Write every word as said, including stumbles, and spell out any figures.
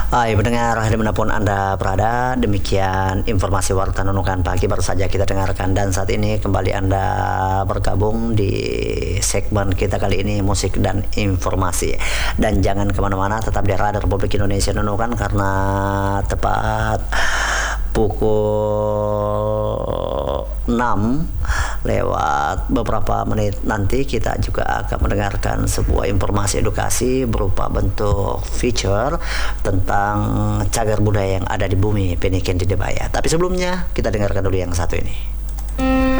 Hai pendengar, dimanapun Anda berada, demikian informasi Warta Nunukan Pagi baru saja kita dengarkan, dan saat ini kembali Anda bergabung di segmen kita kali ini, musik dan informasi. Dan jangan kemana-mana, tetap di Radio Republik Indonesia Nunukan, karena tepat pukul enam lewat beberapa menit nanti kita juga akan mendengarkan sebuah informasi edukasi berupa bentuk feature tentang cagar budaya yang ada di bumi Peniken di Debaya. Tapi sebelumnya kita dengarkan dulu yang satu ini.